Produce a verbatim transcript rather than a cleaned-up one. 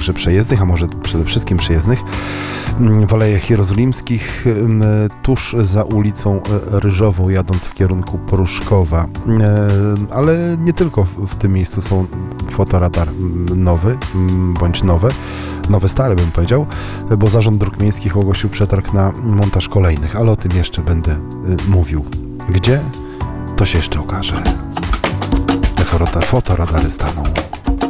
także przejezdnych, a może przede wszystkim przejezdnych, w Alejach Jerozolimskich, tuż za ulicą Ryżową, jadąc w kierunku Pruszkowa. Ale nie tylko w tym miejscu są fotoradar nowy, bądź nowe, nowe stare bym powiedział, bo Zarząd Dróg Miejskich ogłosił przetarg na montaż kolejnych, ale o tym jeszcze będę mówił. Gdzie? To się jeszcze okaże. Te fotoradary staną.